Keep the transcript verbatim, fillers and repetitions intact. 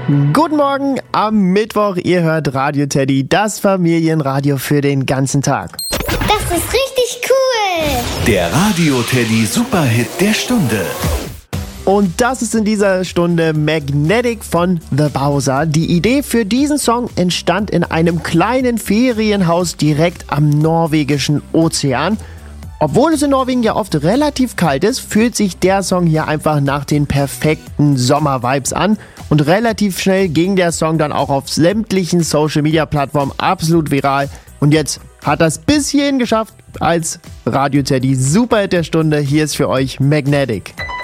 Guten Morgen am Mittwoch, ihr hört Radio Teddy, das Familienradio für den ganzen Tag. Das ist richtig cool! Der Radio Teddy Superhit der Stunde. Und das ist in dieser Stunde Magnetic von The Bowser. Die Idee für diesen Song entstand in einem kleinen Ferienhaus direkt am norwegischen Ozean. Obwohl es in Norwegen ja oft relativ kalt ist, fühlt sich der Song hier einfach nach den perfekten Sommer-Vibes an. Und relativ schnell ging der Song dann auch auf sämtlichen Social-Media-Plattformen absolut viral. Und jetzt hat das bis hierhin geschafft als Radio Teddy Superhit der Stunde. Hier ist für euch Magnetic.